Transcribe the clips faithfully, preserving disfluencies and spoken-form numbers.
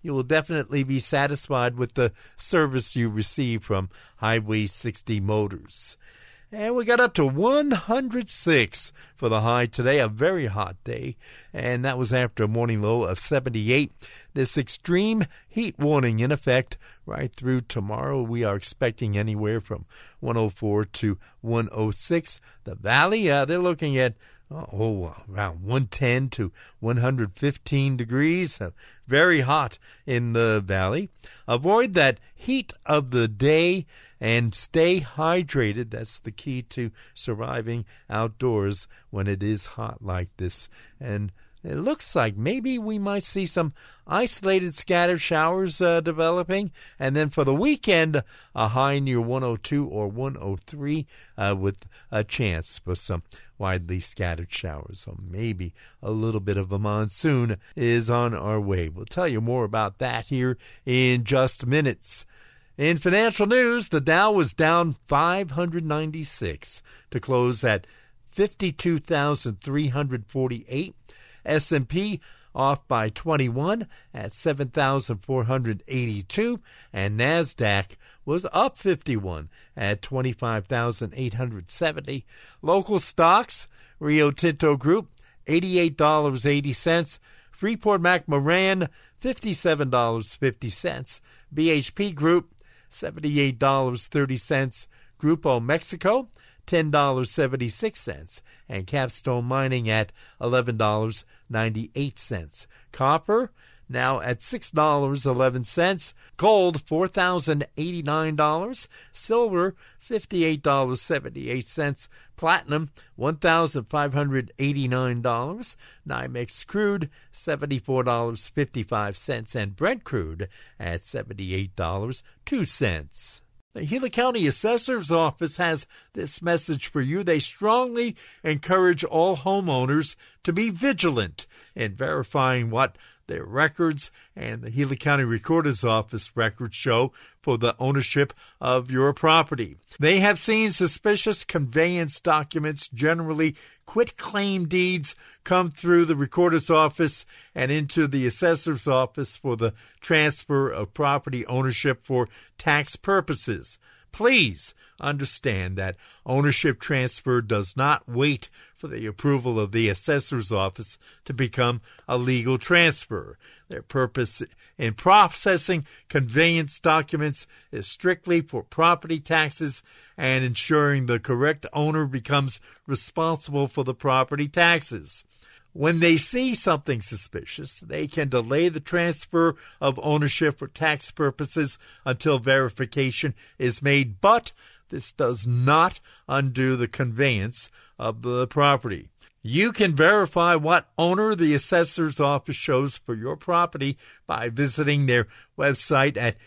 you will definitely be satisfied with the service you receive from Highway sixty Motors. And we got up to one hundred six for the high today, a very hot day, and that was after a morning low of seventy-eight. This extreme heat warning in effect right through tomorrow. We are expecting anywhere from one oh four to one oh six. The valley, uh, they're looking at oh, around one ten to one hundred fifteen degrees. Uh, very hot in the valley. Avoid that heat of the day and stay hydrated. That's the key to surviving outdoors when it is hot like this. And it looks like maybe we might see some isolated scattered showers uh, developing. And then for the weekend, a high near one oh two or one oh three uh, with a chance for some widely scattered showers. So maybe a little bit of a monsoon is on our way. We'll tell you more about that here in just minutes. In financial news, the Dow was down five hundred ninety-six to close at fifty-two thousand three hundred forty-eight. S and P off by twenty-one at seven thousand four hundred eighty-two, and NASDAQ was up fifty-one at twenty-five thousand eight hundred seventy. Local stocks, Rio Tinto Group, eighty-eight dollars and eighty cents. Freeport-McMoRan, fifty-seven dollars and fifty cents. B H P Group, seventy-eight dollars and thirty cents. Grupo Mexico, ten dollars and seventy-six cents, and Capstone Mining at eleven dollars and ninety-eight cents. Copper now at six dollars and eleven cents. Gold, four thousand eighty-nine dollars. Silver, fifty-eight dollars and seventy-eight cents. Platinum, one thousand five hundred eighty-nine dollars. NYMEX crude, seventy-four dollars and fifty-five cents. And Brent crude at seventy-eight dollars and two cents. The Gila County Assessor's Office has this message for you. They strongly encourage all homeowners to be vigilant in verifying what their records and the Gila County Recorder's Office records show for the ownership of your property. They have seen suspicious conveyance documents, generally quitclaim deeds, come through the Recorder's Office and into the Assessor's Office for the transfer of property ownership for tax purposes. Please understand that ownership transfer does not wait for the approval of the assessor's office to become a legal transfer. Their purpose in processing conveyance documents is strictly for property taxes and ensuring the correct owner becomes responsible for the property taxes. When they see something suspicious, they can delay the transfer of ownership for tax purposes until verification is made, but this does not undo the conveyance of the property. You can verify what owner the assessor's office shows for your property by visiting their website at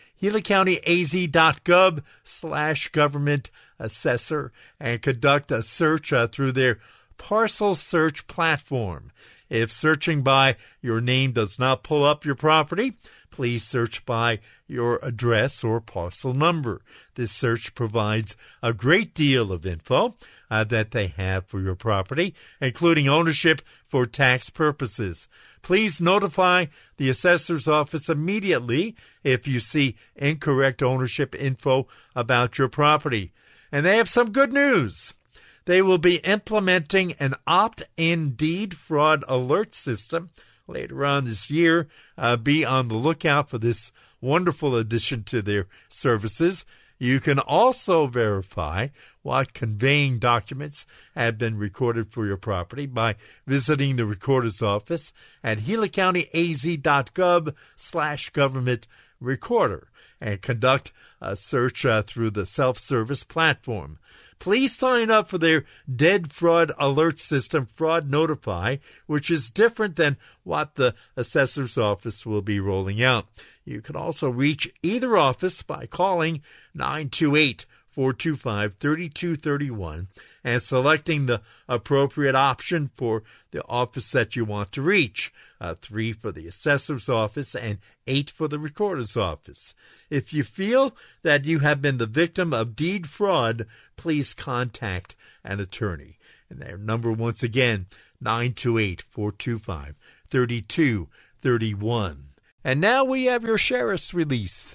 gilacountyaz.gov slash government assessor and conduct a search uh, through their parcel search platform. If searching by your name does not pull up your property, please search by your address or parcel number. This search provides a great deal of info uh, that they have for your property, including ownership for tax purposes. Please notify the assessor's office immediately if you see incorrect ownership info about your property. And they have some good news. They will be implementing an opt-in deed fraud alert system later on this year. Uh, be on the lookout for this wonderful addition to their services. You can also verify what conveying documents have been recorded for your property by visiting the recorder's office at gilacountyaz.gov slash government recorder and conduct a search uh, through the self-service platform. Please sign up for their Deed Fraud Alert System, Fraud Notify, which is different than what the assessor's office will be rolling out. You can also reach either office by calling nine two eight, four two five, three two three one and selecting the appropriate option for the office that you want to reach. Uh, three for the assessor's office and eight for the recorder's office. If you feel that you have been the victim of deed fraud, please contact an attorney. And their number, once again, nine two eight, four two five, three two three one. And now we have your sheriff's release.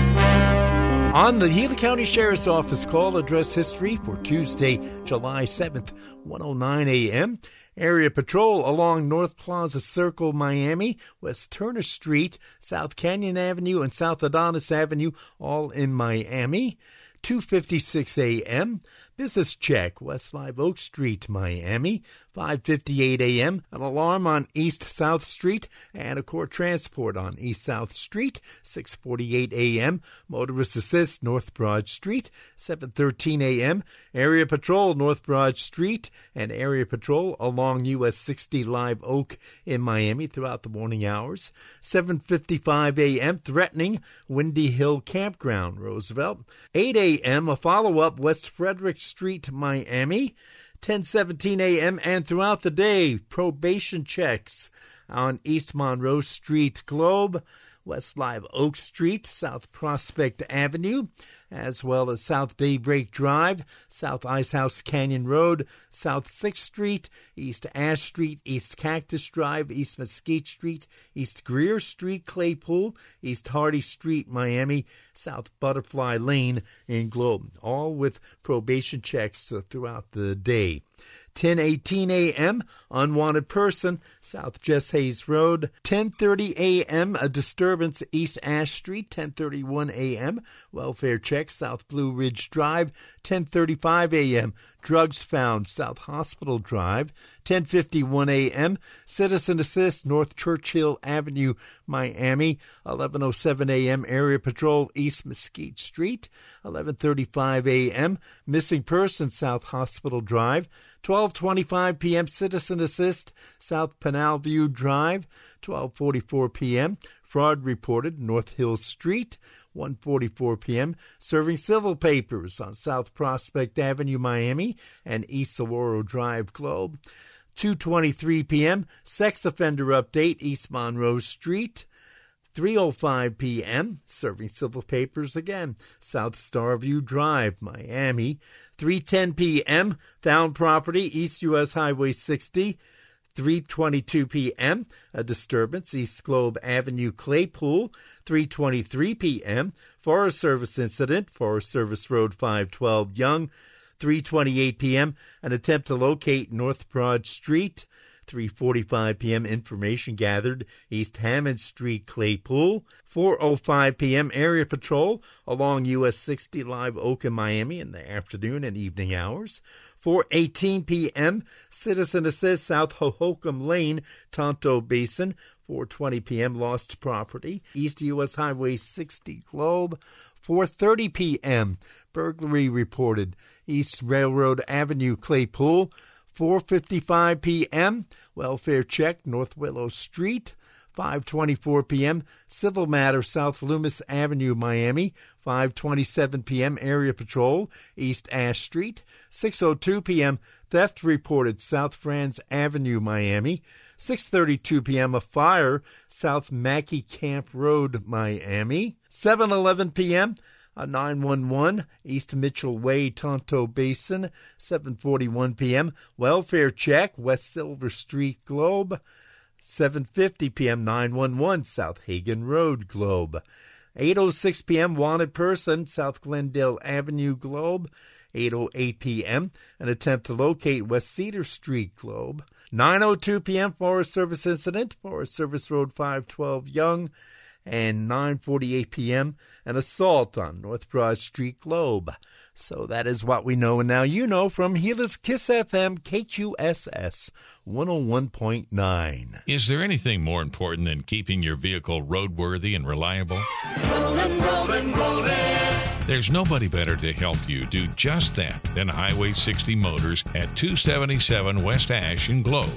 On the Gila County Sheriff's Office call address history for Tuesday, July seventh, one oh nine a.m., Area Patrol along North Plaza Circle, Miami, West Turner Street, South Canyon Avenue, and South Adonis Avenue, all in Miami. two fifty-six a.m., Business check, West Live Oak Street, Miami. five fifty-eight a.m., an alarm on East South Street and a court transport on East South Street. six forty-eight a.m., motorist assist, North Broad Street. seven thirteen a.m., area patrol, North Broad Street, and area patrol along U S sixty Live Oak in Miami throughout the morning hours. seven fifty-five a.m., threatening Windy Hill Campground, Roosevelt. eight a.m., a follow-up, West Frederick Street, Miami. ten seventeen a.m. and throughout the day, probation checks on East Monroe Street, Globe, West Live Oak Street, South Prospect Avenue, as well as South Daybreak Drive, South Icehouse Canyon Road, South sixth Street, East Ash Street, East Cactus Drive, East Mesquite Street, East Greer Street, Claypool, East Hardy Street, Miami, South Butterfly Lane in Globe, all with probation checks throughout the day. ten eighteen a.m., unwanted person, South Jess Hayes Road. ten thirty a.m., a disturbance, East Ash Street. ten thirty-one a.m., welfare check, South Blue Ridge Drive. ten thirty-five a.m., drugs found, South Hospital Drive. ten fifty-one a.m., citizen assist, North Churchill Avenue, Miami. eleven oh seven a.m., area patrol, East Mesquite Street. eleven thirty-five a.m., missing person, South Hospital Drive. twelve twenty-five p.m., citizen assist, South Pinal View Drive. twelve forty-four p.m., fraud reported, North Hill Street. one forty-four p.m., serving civil papers on South Prospect Avenue, Miami, and East Saguaro Drive, Globe. two twenty-three p.m., sex offender update, East Monroe Street. three oh five p.m., serving civil papers again, South Starview Drive, Miami. three ten p.m., found property, East U S Highway sixty. three twenty-two p.m., a disturbance, East Globe Avenue, Claypool. three twenty-three p.m., Forest Service incident, Forest Service Road five twelve, Young. three twenty-eight p.m., an attempt to locate North Broad Street. three forty-five p.m., information gathered, East Hammond Street, Claypool. four oh five p.m., area patrol along U S sixty Live Oak in Miami in the afternoon and evening hours. four eighteen p.m., citizen assist, South Hohokam Lane, Tonto Basin. four twenty p.m., lost property, East U S Highway sixty, Globe. four thirty p.m., burglary reported, East Railroad Avenue, Claypool. four fifty-five p.m., welfare check, North Willow Street. five twenty-four p.m., civil matter, South Loomis Avenue, Miami. five twenty-seven p.m., area patrol, East Ash Street. six oh two p.m., theft reported, South Franz Avenue, Miami. six thirty-two p.m., a fire, South Mackey Camp Road, Miami. seven eleven p.m., a nine one one, East Mitchell Way, Tonto Basin. seven forty-one p.m., welfare check, West Silver Street, Globe. seven fifty p.m., nine one one, South Hagen Road, Globe. eight oh six p.m., wanted person, South Glendale Avenue, Globe. eight oh eight p.m., an attempt to locate West Cedar Street, Globe. nine oh two p.m., Forest Service incident, Forest Service Road five twelve, Young. And nine forty-eight p.m., an assault on North Broad Street, Globe. So that is what we know, and now you know from Gila's Kiss F M, K Q S S one oh one point nine. Is there anything more important than keeping your vehicle roadworthy and reliable? Rollin', rollin', rollin'. There's nobody better to help you do just that than Highway sixty Motors at two seventy-seven West Ash in Globe.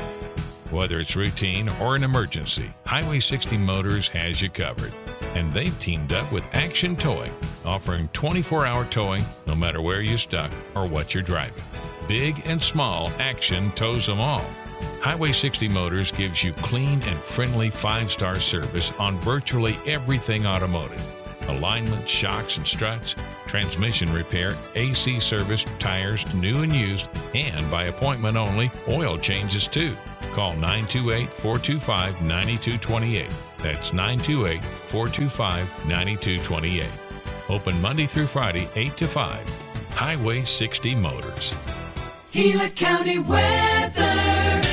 Whether it's routine or an emergency, Highway sixty Motors has you covered. And they've teamed up with Action Towing, offering twenty-four hour towing no matter where you're stuck or what you're driving. Big and small, Action tows them all. Highway sixty Motors gives you clean and friendly five-star service on virtually everything automotive. Alignment, shocks and struts, transmission repair, A C service, tires, new and used, and by appointment only, oil changes too. Call nine two eight, four two five, nine two two eight. That's nine two eight, four two five, nine two two eight. Open Monday through Friday, eight to five. Highway sixty Motors. Gila County weather.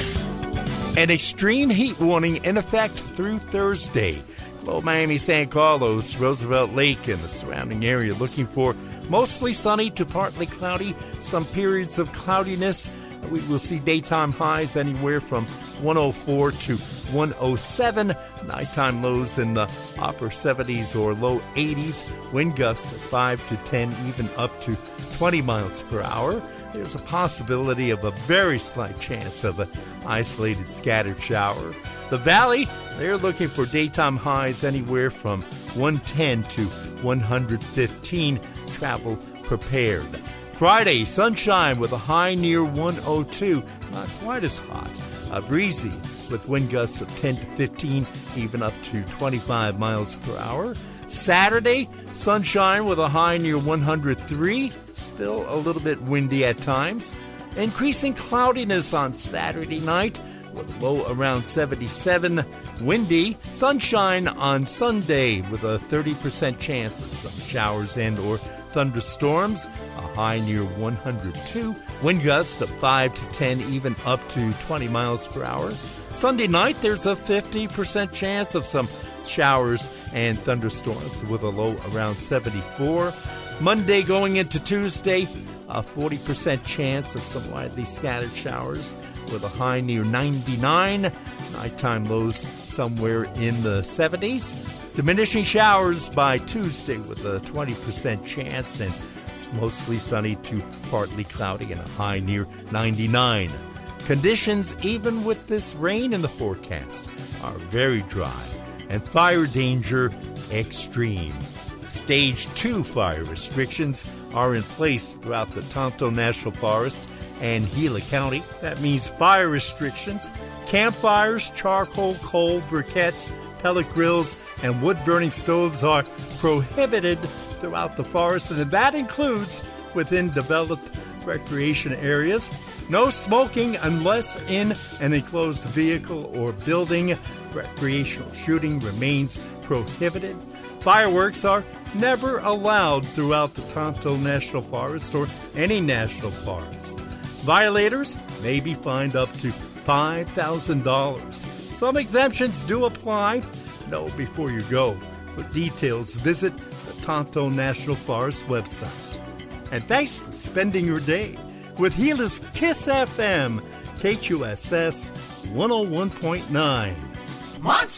An extreme heat warning in effect through Thursday. Below Miami, San Carlos, Roosevelt Lake, and the surrounding area looking for mostly sunny to partly cloudy, some periods of cloudiness. We will see daytime highs anywhere from one oh four to one oh seven. Nighttime lows in the upper seventies or low eighties. Wind gusts of five to ten, even up to twenty miles per hour. There's a possibility of a very slight chance of an isolated scattered shower. The Valley, they're looking for daytime highs anywhere from one ten to one fifteen. Travel prepared. Friday, sunshine with a high near one oh two. Not quite as hot. Uh, breezy with wind gusts of ten to fifteen, even up to twenty-five miles per hour. Saturday, sunshine with a high near one hundred three. Still a little bit windy at times. Increasing cloudiness on Saturday night with a low around seventy-seven. Windy. Sunshine on Sunday with a thirty percent chance of some showers and or thunderstorms. A high near one hundred two. Wind gusts of five to ten, even up to twenty miles per hour. Sunday night, there's a fifty percent chance of some showers and thunderstorms with a low around seventy-four. Monday going into Tuesday, a forty percent chance of some widely scattered showers with a high near ninety-nine. Nighttime lows somewhere in the seventies. Diminishing showers by Tuesday with a twenty percent chance, and mostly sunny to partly cloudy and a high near ninety-nine. Conditions, even with this rain in the forecast, are very dry and fire danger extreme. Stage two fire restrictions are in place throughout the Tonto National Forest and Gila County. That means fire restrictions, campfires, charcoal, coal, briquettes, pellet grills, and wood-burning stoves are prohibited throughout the forest, and that includes within developed recreation areas. No smoking unless in an enclosed vehicle or building. Recreational shooting remains prohibited. Fireworks are never allowed throughout the Tonto National Forest or any national forest. Violators may be fined up to five thousand dollars. Some exemptions do apply. Know before you go. For details, visit the Tonto National Forest website. And thanks for spending your day with Gila's Kiss F M, K Q S S one oh one point nine. Monster!